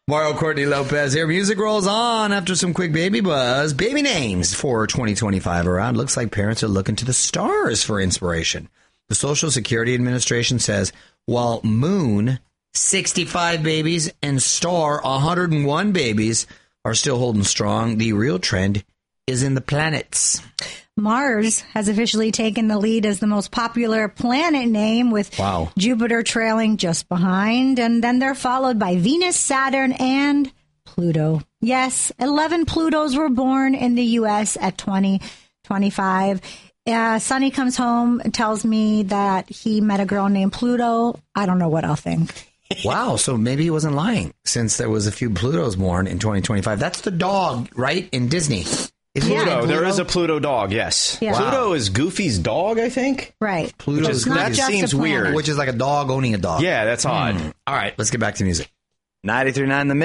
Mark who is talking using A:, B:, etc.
A: Mario Courtney Lopez here. Music rolls on after some quick baby buzz. Baby names for 2025 around. Looks like parents are looking to the stars for inspiration. The Social Security Administration says while Moon, 65 babies, and Star, 101 babies, are still holding strong, the real trend is in the planets.
B: Mars has officially taken the lead as the most popular planet name, with Jupiter trailing just behind. And then they're followed by Venus, Saturn, and Pluto. Yes, 11 Plutos were born in the U.S. at 2025. Sonny comes home and tells me that he met a girl named Pluto. I don't know what I'll think.
A: Wow, so maybe he wasn't lying, since there was a few Plutos born in 2025. That's the dog, right, in Disney.
C: Pluto. There is a Pluto dog, yes.
B: Yeah.
C: Pluto is Goofy's dog, I think.
B: Right.
C: That seems weird.
A: Which is like a dog owning a dog.
C: Yeah, that's odd.
A: All right, let's get back to music. 93.9 The Mix.